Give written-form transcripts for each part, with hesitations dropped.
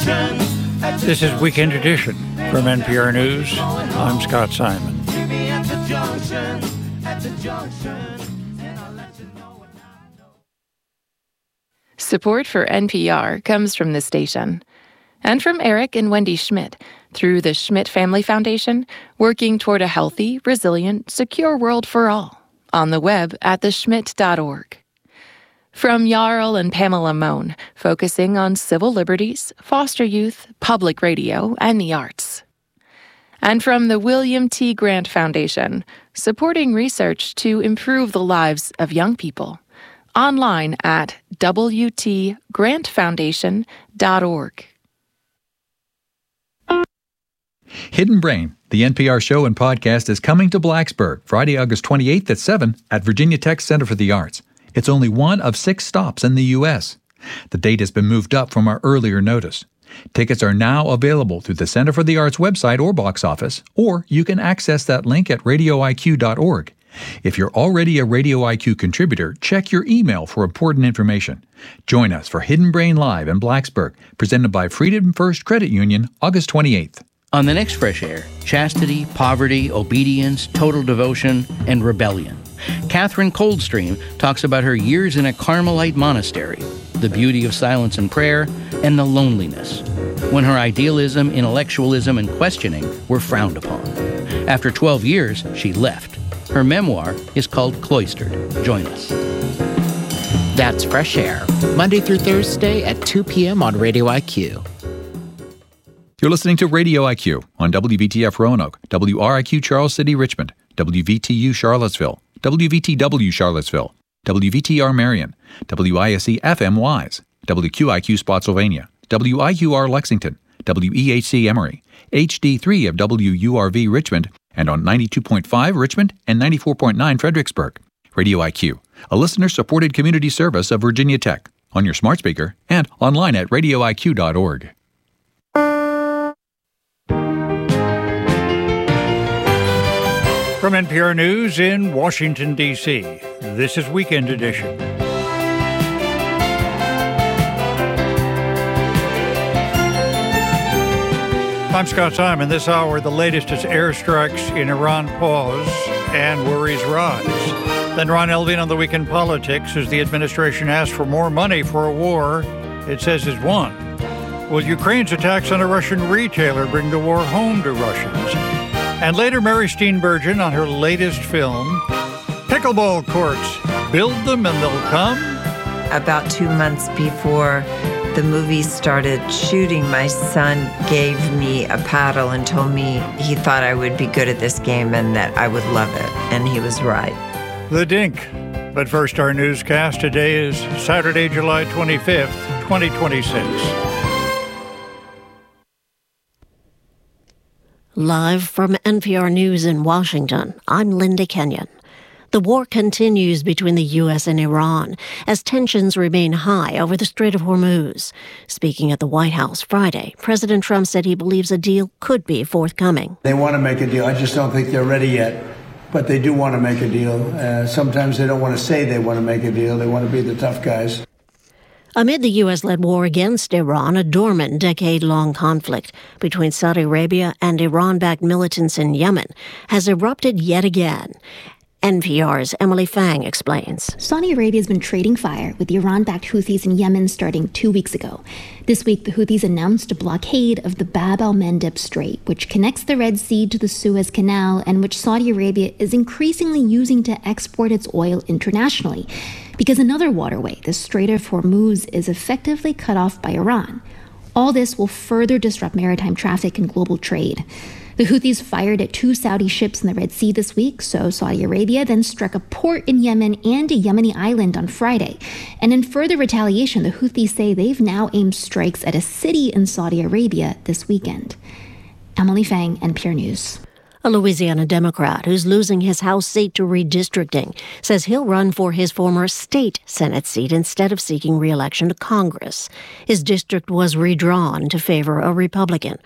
This is Weekend Edition from NPR News. I'm Scott Simon. Support for NPR comes from this station and from Eric and Wendy Schmidt through the Schmidt Family Foundation, working toward a healthy, resilient, secure world for all on the web at theschmidt.org. From Jarl and Pamela Mohn, focusing on civil liberties, foster youth, public radio, and the arts. And from the William T. Grant Foundation, supporting research to improve the lives of young people. Online at wtgrantfoundation.org. Hidden Brain, the NPR show and podcast, is coming to Blacksburg Friday, August 28th at 7 at Virginia Tech Center for the Arts. It's only one of 6 stops in the U.S. The date has been moved up from our earlier notice. Tickets are now available through the Center for the Arts website or box office, or you can access that link at radioiq.org. If you're already a Radio IQ contributor, check your email for important information. Join us for Hidden Brain Live in Blacksburg, presented by Freedom First Credit Union, August 28th. On the next Fresh Air, chastity, poverty, obedience, total devotion, and rebellion. Catherine Coldstream talks about her years in a Carmelite monastery, the beauty of silence and prayer, and the loneliness, when her idealism, intellectualism, and questioning were frowned upon. After 12 years, she left. Her memoir is called Cloistered. Join us. That's Fresh Air, Monday through Thursday at 2 p.m. on Radio IQ. You're listening to Radio IQ on WVTF Roanoke, WRIQ Charles City, Richmond, WVTU Charlottesville, WVTW Charlottesville, WVTR Marion, WISC FM Wise, WQIQ Spotsylvania, WIQR Lexington, WEHC Emory, HD3 of WURV Richmond, and on 92.5 Richmond and 94.9 Fredericksburg. Radio IQ, a listener-supported community service of Virginia Tech, on your smart speaker and online at radioiq.org. From NPR News in Washington, D.C., this is Weekend Edition. I'm Scott Simon. This hour, the latest is airstrikes in Iran pause and worries rise. Then Ron Elving on the Weekend Politics as the administration asks for more money for a war it says is won. Will Ukraine's attacks on a Russian retailer bring the war home to Russians? And later, Mary Steenburgen on her latest film, Pickleball Courts. Build them and they'll come? About 2 months before the movie started shooting, my son gave me a paddle and told me he thought I would be good at this game and that I would love it. And he was right. The Dink. But first, our newscast. Today is Saturday, July 25th, 2026. Live from NPR News in Washington, I'm Linda Kenyon. The war continues between the U.S. and Iran as tensions remain high over the Strait of Hormuz. Speaking at the White House Friday, President Trump said he believes a deal could be forthcoming. They want to make a deal. I just don't think they're ready yet. But they do want to make a deal. Sometimes they don't want to say they want to make a deal. They want to be the tough guys. Amid the U.S.-led war against Iran, a dormant decade-long conflict between Saudi Arabia and Iran-backed militants in Yemen has erupted yet again. NPR's Emily Fang explains. Saudi Arabia has been trading fire with the Iran-backed Houthis in Yemen starting 2 weeks ago. This week, the Houthis announced a blockade of the Bab al-Mandeb Strait, which connects the Red Sea to the Suez Canal and which Saudi Arabia is increasingly using to export its oil internationally. Because another waterway, the Strait of Hormuz, is effectively cut off by Iran. All this will further disrupt maritime traffic and global trade. The Houthis fired at 2 Saudi ships in the Red Sea this week, so Saudi Arabia then struck a port in Yemen and a Yemeni island on Friday. And in further retaliation, the Houthis say they've now aimed strikes at a city in Saudi Arabia this weekend. Emily Fang, NPR News. A Louisiana Democrat who's losing his House seat to redistricting says he'll run for his former state Senate seat instead of seeking re-election to Congress. His district was redrawn to favor a Republican.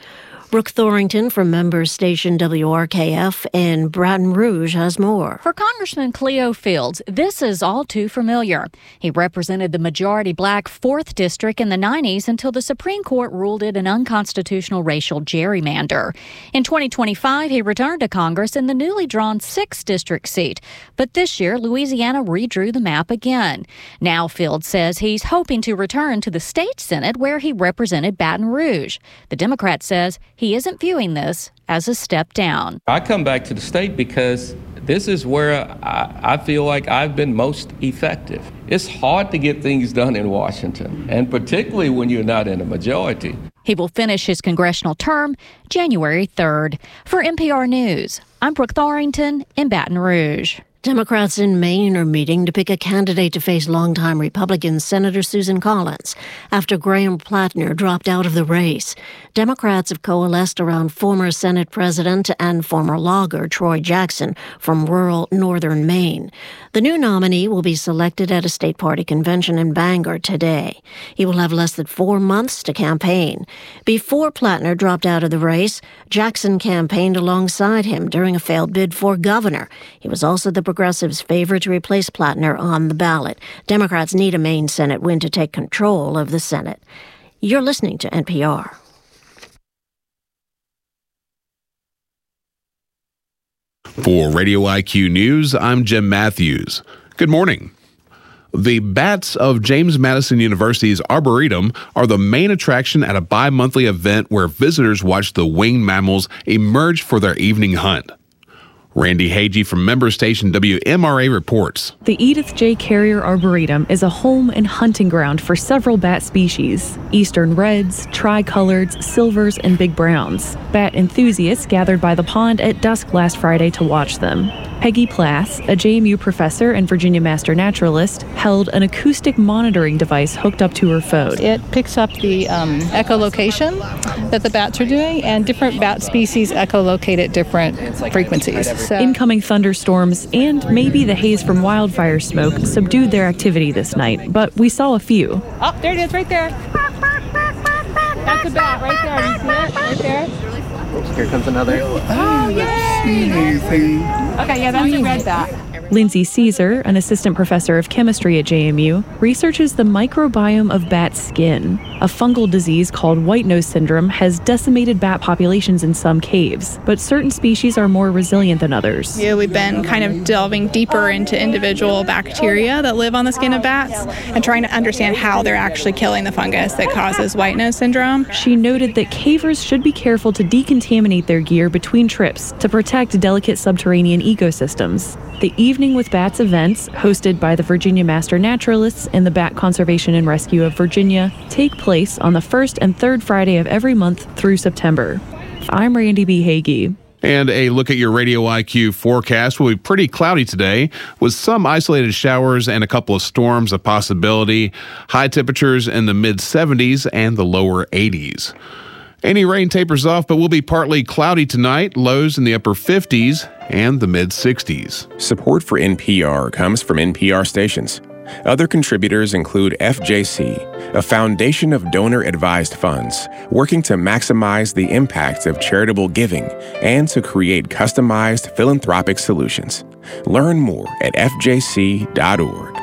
Brooke Thorington from member station WRKF in Baton Rouge has more. For Congressman Cleo Fields, this is all too familiar. He represented the majority-black 4th District in the 90s until the Supreme Court ruled it an unconstitutional racial gerrymander. In 2025, he returned to Congress in the newly drawn 6th District seat. But this year, Louisiana redrew the map again. Now Fields says he's hoping to return to the state Senate where he represented Baton Rouge. The Democrat says he isn't viewing this as a step down. I come back to the state because this is where I feel like I've been most effective. It's hard to get things done in Washington, and particularly when you're not in a majority. He will finish his congressional term January 3rd. For NPR News, I'm Brooke Thorington in Baton Rouge. Democrats in Maine are meeting to pick a candidate to face longtime Republican Senator Susan Collins after Graham Plattner dropped out of the race. Democrats have coalesced around former Senate President and former logger Troy Jackson from rural northern Maine. The new nominee will be selected at a state party convention in Bangor today. He will have less than 4 months to campaign. Before Plattner dropped out of the race, Jackson campaigned alongside him during a failed bid for governor. He was also the Progressives' favorite to replace Plattner on the ballot. Democrats need a Maine Senate win to take control of the Senate. You're listening to NPR. For Radio IQ News, I'm Jim Matthews. Good morning. The bats of James Madison University's Arboretum are the main attraction at a bi-monthly event where visitors watch the winged mammals emerge for their evening hunt. Randy Hagee from member station WMRA reports. The Edith J. Carrier Arboretum is a home and hunting ground for several bat species: eastern reds, tricoloreds, silvers, and big browns. Bat enthusiasts gathered by the pond at dusk last Friday to watch them. Peggy Plass, a JMU professor and Virginia Master Naturalist, held an acoustic monitoring device hooked up to her phone. It picks up the echolocation that the bats are doing, and different bat species echolocate at different frequencies. So incoming thunderstorms and maybe the haze from wildfire smoke subdued their activity this night, but we saw a few. Oh, there it is, right there. That's a bat right there. You see it? Right there. Here comes another. Oh, yay! Okay, yeah, that's a red bat. Lindsay Caesar, an assistant professor of chemistry at JMU, researches the microbiome of bat skin. A fungal disease called white nose syndrome has decimated bat populations in some caves, but certain species are more resilient than others. Yeah, we've been kind of delving deeper into individual bacteria that live on the skin of bats and trying to understand how they're actually killing the fungus that causes white nose syndrome. She noted that cavers should be careful to decontaminate their gear between trips to protect delicate subterranean ecosystems. The Evening with Bats events, hosted by the Virginia Master Naturalists and the Bat Conservation and Rescue of Virginia, take place on the first and third Friday of every month through September. I'm Randy B. Hagee. And a look at your Radio IQ forecast will be pretty cloudy today, with some isolated showers and a couple of storms a possibility. High temperatures in the mid-70s and the lower 80s. Any rain tapers off, but will be partly cloudy tonight, lows in the upper 50s and the mid-60s. Support for NPR comes from NPR stations. Other contributors include FJC, a foundation of donor-advised funds working to maximize the impact of charitable giving and to create customized philanthropic solutions. Learn more at fjc.org.